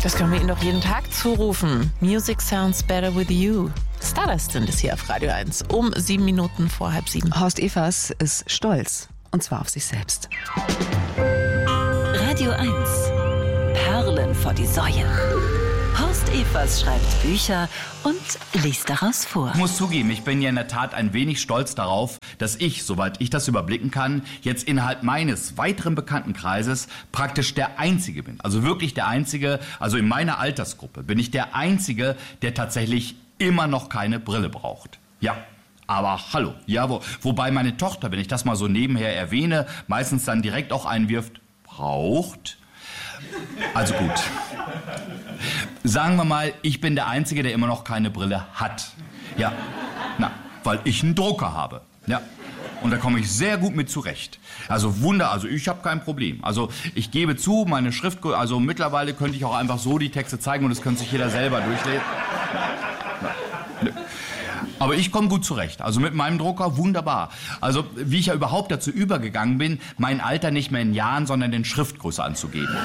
Das können wir Ihnen doch jeden Tag zurufen. Music sounds better with you. Stardust sind es hier auf Radio 1 um 7 Minuten vor 6:30. Horst Evers ist stolz. Und zwar auf sich selbst. Radio 1. Perlen vor die Säue. Horst Evers schreibt Bücher und liest daraus vor. Ich muss zugeben, ich bin ja in der Tat ein wenig stolz darauf, dass ich, soweit ich das überblicken kann, jetzt innerhalb meines weiteren Bekanntenkreises praktisch der Einzige bin. Also wirklich der Einzige, also in meiner Altersgruppe bin ich der Einzige, der tatsächlich immer noch keine Brille braucht. Ja. Aber hallo, ja, wobei meine Tochter, wenn ich das mal so nebenher erwähne, meistens dann direkt auch einwirft, braucht. Also gut. Sagen wir mal, ich bin der Einzige, der immer noch keine Brille hat. Ja, weil ich einen Drucker habe. Ja. Und da komme ich sehr gut mit zurecht. Also ich habe kein Problem. Also ich gebe zu, meine Schrift, also mittlerweile könnte ich auch einfach so die Texte zeigen und das könnte sich jeder selber durchlesen. Aber ich komme gut zurecht. Also mit meinem Drucker wunderbar. Also wie ich ja überhaupt dazu übergegangen bin, mein Alter nicht mehr in Jahren, sondern in Schriftgröße anzugeben.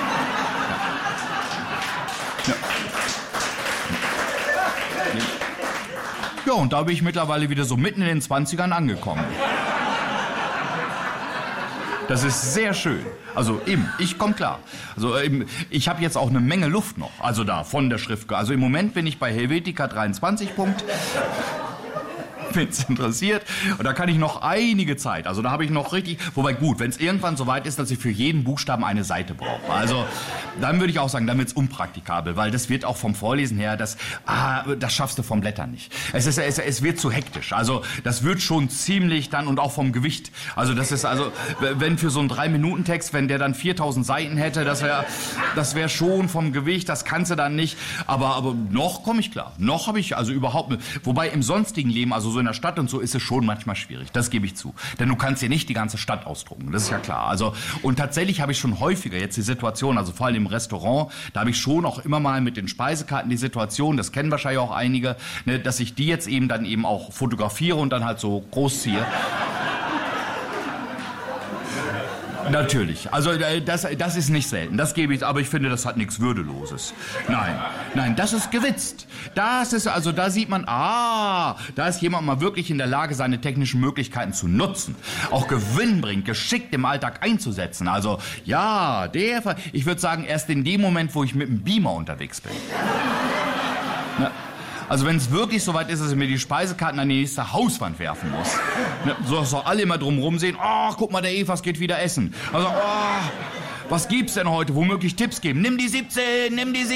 Ja, und da bin ich mittlerweile wieder so mitten in den 20ern angekommen. Das ist sehr schön. Also eben, ich komme klar. Also eben, ich habe jetzt auch eine Menge Luft noch. Also da, von der Schrift. Also im Moment bin ich bei Helvetica 23 Punkt. Wenn's interessiert. Und da kann ich noch einige Zeit. Also da habe ich noch richtig... Wobei gut, wenn es irgendwann so weit ist, dass ich für jeden Buchstaben eine Seite brauche. Also dann würde ich auch sagen, dann wird's unpraktikabel. Weil das wird auch vom Vorlesen her, das schaffst du vom Blättern nicht. Es wird zu hektisch. Also das wird schon ziemlich dann und auch vom Gewicht. Also das ist also, wenn für so einen 3-Minuten-Text, wenn der dann 4000 Seiten hätte, das wär schon vom Gewicht, das kannst du dann nicht. Aber noch komme ich klar. Noch habe ich also überhaupt... Wobei im sonstigen Leben, also so in der Stadt und so, ist es schon manchmal schwierig. Das gebe ich zu. Denn du kannst hier nicht die ganze Stadt ausdrucken. Das ist ja klar. Also, und tatsächlich habe ich schon häufiger jetzt die Situation, also vor allem im Restaurant, da habe ich schon auch immer mal mit den Speisekarten die Situation, das kennen wahrscheinlich auch einige, ne, dass ich die jetzt eben dann eben auch fotografiere und dann halt so groß ziehe. Natürlich. Also das ist nicht selten. Das gebe ich, aber ich finde, das hat nichts Würdeloses. Nein, das ist gewitzt. Das ist, also da sieht man, da ist jemand mal wirklich in der Lage, seine technischen Möglichkeiten zu nutzen. Auch gewinnbringend, geschickt im Alltag einzusetzen. Also ja, ich würde sagen, erst in dem Moment, wo ich mit dem Beamer unterwegs bin. Na, also wenn es wirklich so weit ist, dass ich mir die Speisekarten an die nächste Hauswand werfen muss. So dass auch alle immer drumherum sehen, guck mal, der Evers geht wieder essen. Also, was gibt's denn heute? Womöglich Tipps geben. Nimm die 17.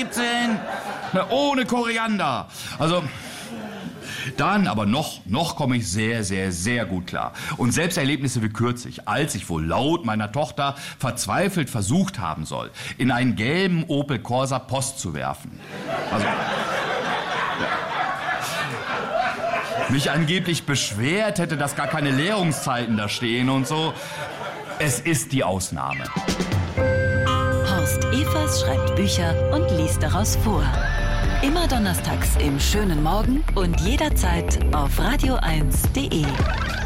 Ohne Koriander. Also, dann aber noch komme ich sehr, sehr, sehr gut klar. Und selbst Erlebnisse wie kürzlich, als ich wohl laut meiner Tochter verzweifelt versucht haben soll, in einen gelben Opel Corsa Post zu werfen. Also... mich angeblich beschwert hätte, dass gar keine Leerungszeiten da stehen und so. Es ist die Ausnahme. Horst Evers schreibt Bücher und liest daraus vor. Immer donnerstags im schönen Morgen und jederzeit auf radio1.de.